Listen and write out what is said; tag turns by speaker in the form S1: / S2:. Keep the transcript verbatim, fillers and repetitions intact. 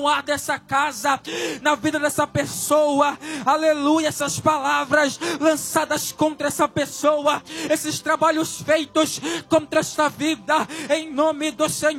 S1: dessa casa, na vida dessa pessoa, aleluia, essas palavras lançadas contra essa pessoa, esses trabalhos feitos contra esta vida, em nome do Senhor